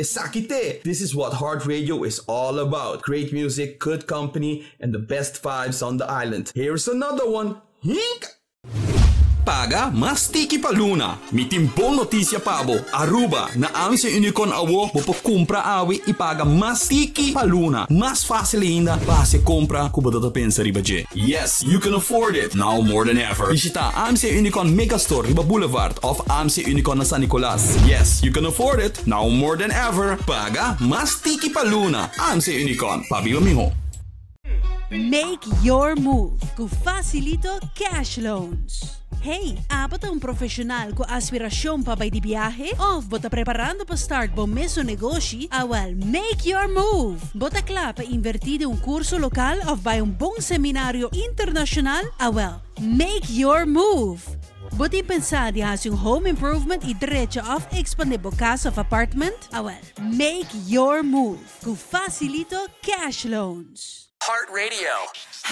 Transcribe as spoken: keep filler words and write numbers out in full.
esakite. This is what Heart Radio is all about. Great music, good company, and the best vibes on the island. Here's another one. Hink! Paga, mas tiki pa luna. Mitimbong notisya pabo. Aruba, na ang sa Unicon awo, pupukumpra awi, ipaga mas tiki pa luna. Mas fácil ainda, base compra, kubadata pensa riba je. Yes, you can afford it, now more than ever. Visita A M C Unicon Megastore, Riba Boulevard, off A M C Unicon na San Nicolas. Yes, you can afford it, now more than ever. Paga, mas tiki pa luna. A M C Unicon, pabilo miho. Make your move com Facilito Cash Loans. Hey, apat ang profesional ko aspirasyon pa ba di biyahe? Of bota preparando pa start bom meso negosyo? Awal, make your move! Bota kla pa invertido un kurso lokal of by un bong seminaryo internasyonal? Awal, make your move! Bota pensar di has yung home improvement i diretso of expandebo casa of apartment? Awal, make your move com Facilito Cash Loans. Heart Radio.